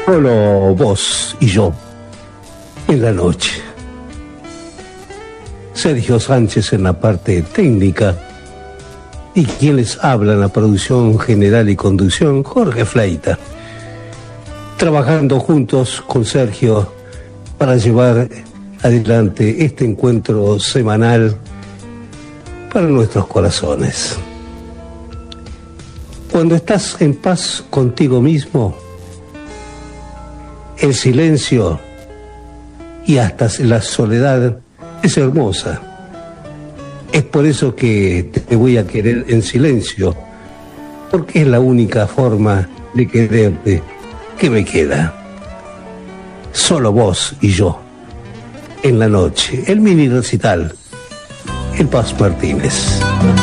Solo vos y yo en la noche. Sergio Sánchez en la parte técnica y quien les habla en la producción general y conducción, Jorge Fleita. Trabajando juntos con Sergio para llevar adelante este encuentro semanal para nuestros corazones. Cuando estás en paz contigo mismo, el silencio y hasta la soledad es hermosa. Es por eso que te voy a querer en silencio, porque es la única forma de quererte que me queda. Solo vos y yo en la noche, el mini recital, el Paz Martínez.